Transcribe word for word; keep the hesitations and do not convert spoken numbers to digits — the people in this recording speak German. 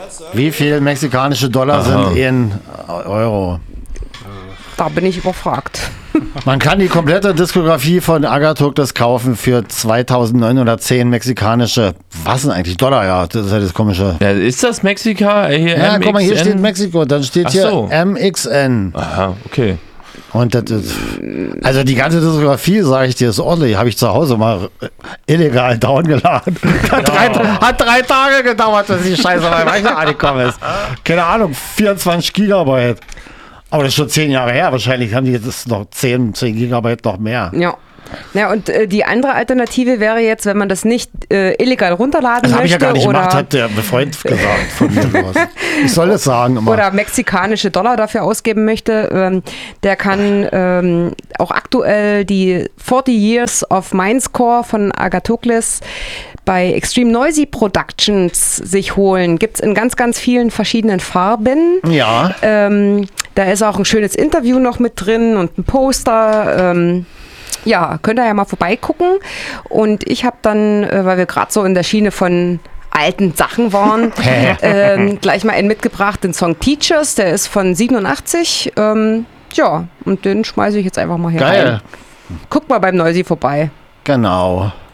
Wie viel mexikanische Dollar Aha. sind in Euro? Da bin ich überfragt. Man kann die komplette Diskografie von Agathocles kaufen für zweitausendneunhundertzehn mexikanische, was sind eigentlich Dollar? Ja, das ist ja das komische. Ja, ist das Mexika? Hier Ja, M X N? guck mal, hier steht Mexiko, dann steht Ach hier so. M X N. Aha, okay. Und das ist, also die ganze Diskografie, sage ich dir, ist ordentlich. Habe ich zu Hause mal illegal downladen. Hat, drei, hat drei Tage gedauert, bis die Scheiße auf meinem Rechner angekommen ist. Keine Ahnung, vierundzwanzig Gigabyte. Aber das ist schon zehn Jahre her. Wahrscheinlich haben die jetzt noch zehn, zehn Gigabyte noch mehr. Ja. Ja, und äh, die andere Alternative wäre jetzt, wenn man das nicht äh, illegal runterladen Das habe ich möchte. ja gar nicht oder, gemacht, hat der Freund gesagt von mir. Sowas. Ich soll es sagen immer. Oder mexikanische Dollar dafür ausgeben möchte, ähm, der kann ähm, auch aktuell die forty Years of Mindscore von Agathocles bei Extreme Noisy Productions sich holen. Gibt es in ganz, ganz vielen verschiedenen Farben. Ja. Ähm, da ist auch ein schönes Interview noch mit drin und ein Poster. Ähm, ja, könnt ihr ja mal vorbeigucken. Und ich habe dann, äh, weil wir gerade so in der Schiene von alten Sachen waren, ähm, gleich mal einen mitgebracht, den Song Teachers, der ist von siebenundachtzig. Ähm, ja, und den schmeiße ich jetzt einfach mal hier Geil. rein. Guckt mal beim Noisy vorbei. Genau.